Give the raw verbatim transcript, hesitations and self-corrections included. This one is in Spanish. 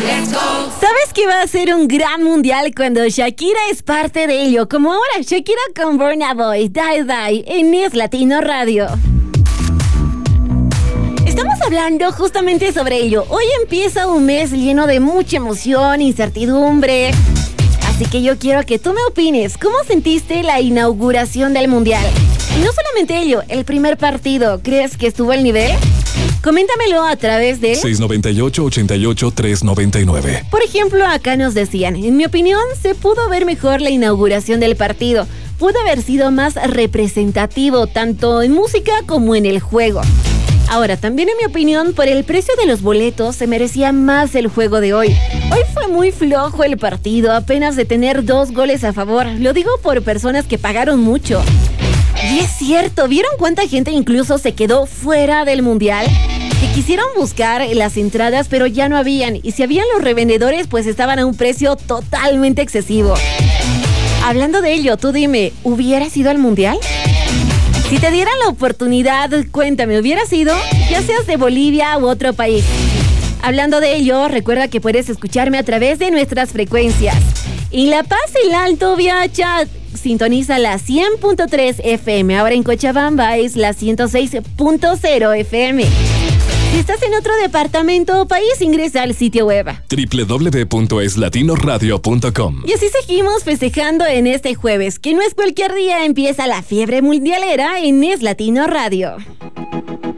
Let's go. ¿Sabes que va a ser un gran mundial cuando Shakira es parte de ello? Como ahora, Shakira con Burna Boy, Die Die, en Es Latino Radio. Estamos hablando justamente sobre ello. Hoy empieza un mes lleno de mucha emoción, incertidumbre. Así que yo quiero que tú me opines. ¿Cómo sentiste la inauguración del mundial? Y no solamente ello, el primer partido. ¿Crees que estuvo al nivel? Coméntamelo a través de seis nueve ocho, ochenta y ocho, tres noventa y nueve. Por ejemplo, acá nos decían, en mi opinión, se pudo ver mejor la inauguración del partido. Pudo haber sido más representativo, tanto en música como en el juego. Ahora, también en mi opinión, por el precio de los boletos, se merecía más el juego de hoy. Hoy fue muy flojo el partido, apenas de tener dos goles a favor. Lo digo por personas que pagaron mucho. Y es cierto, ¿vieron cuánta gente incluso se quedó fuera del mundial? Que quisieron buscar las entradas, pero ya no habían. Y si habían los revendedores, pues estaban a un precio totalmente excesivo. Hablando de ello, tú dime, ¿hubieras ido al mundial? Si te dieran la oportunidad, cuéntame, ¿hubieras ido? Ya seas de Bolivia u otro país. Hablando de ello, recuerda que puedes escucharme a través de nuestras frecuencias. En La Paz, el Alto, Viacha, sintoniza la cien punto tres F M. Ahora en Cochabamba es la ciento seis punto cero F M. Si estás en otro departamento o país, ingresa al sitio web doble u doble u doble u punto es latino radio punto com. Y así seguimos festejando en este jueves, que no es cualquier día, empieza la fiebre mundialera en Es Latino Radio.